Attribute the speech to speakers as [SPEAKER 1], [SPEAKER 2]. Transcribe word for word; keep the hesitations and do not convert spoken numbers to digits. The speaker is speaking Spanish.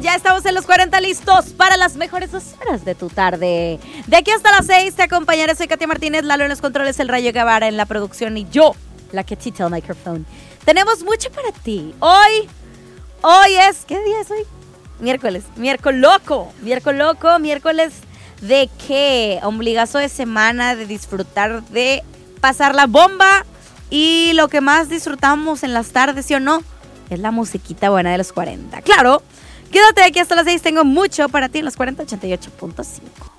[SPEAKER 1] Ya estamos en los cuarenta listos para las mejores dos horas de tu tarde. De aquí hasta las seis te acompañaré. Soy Katia Martínez, Lalo en los controles, el Rayo Guevara en la producción y yo, la Ketita al micrófono. Tenemos mucho para ti. Hoy, hoy es, ¿qué día es hoy? Miércoles, miércoles loco, miércoles loco, miércoles de qué, ombligazo de semana, de disfrutar, de pasar la bomba y lo que más disfrutamos en las tardes, ¿sí o no? Es la musiquita buena de los cuarenta. Claro, quédate aquí hasta las seis, tengo mucho para ti en los cuarenta ochenta y ocho punto cinco.